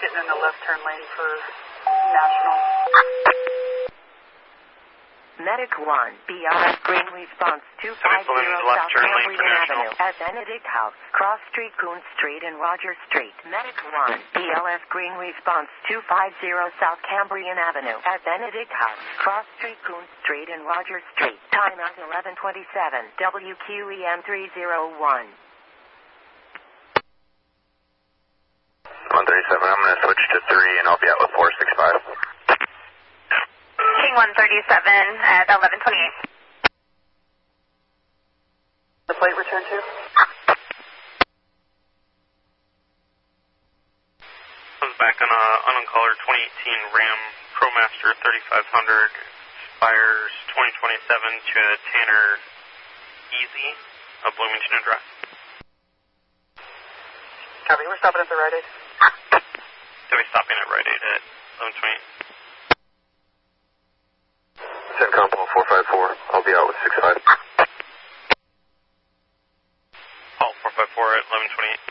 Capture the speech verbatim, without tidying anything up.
getting in the left turn lane for National. Medic one, B L S Green Response two five zero South Cambrian Avenue at Benedict House, Cross Street, Coon Street, and Rogers Street. Medic one, B L S Green Response two five zero South Cambrian Avenue at Benedict House, Cross Street, Coon Street, and Rogers Street. Time out eleven twenty-seven, W Q E M three oh one. one thirty-seven, I'm going to switch to three and I'll be out with four six five. King one thirty-seven at eleven twenty-eight. The plate return to? I was back on a uncolored twenty eighteen Ram ProMaster thirty-five hundred, fires twenty twenty-seven to Tanner Easy of Bloomington and Drive. Copy, we're stopping at the Rite Aid. So we're stopping at Rite Aid at eleven twenty-eight. CENTCOM four five four, I'll be out with six five. Paul four five four at eleven twenty-eight.